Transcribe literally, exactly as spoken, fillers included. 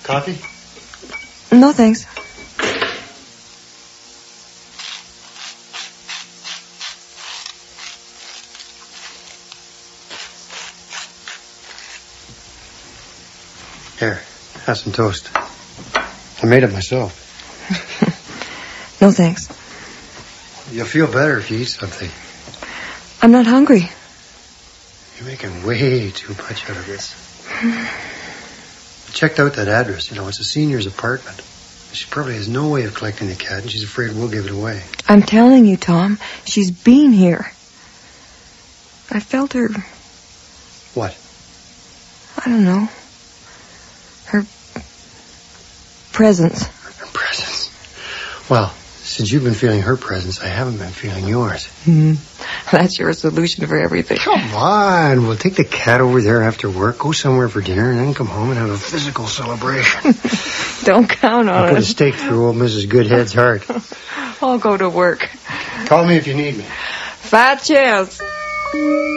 Coffee? No, thanks. Here, have some toast. I made it myself. No, thanks. You'll feel better if you eat something. I'm not hungry. You're making way too much out of this. I checked out that address. You know, it's a senior's apartment. She probably has no way of collecting the cat, and she's afraid we'll give it away. I'm telling you, Tom, she's been here. I felt her... What? I don't know. Her presence. Her presence? Well, since you've been feeling her presence, I haven't been feeling yours. Mm, that's your solution for everything. Come on. We'll take the cat over there after work, go somewhere for dinner, and then come home and have a physical celebration. Don't count on I'll it. put a stake through old Missus Goodhead's heart. I'll go to work. Call me if you need me. Fat chance.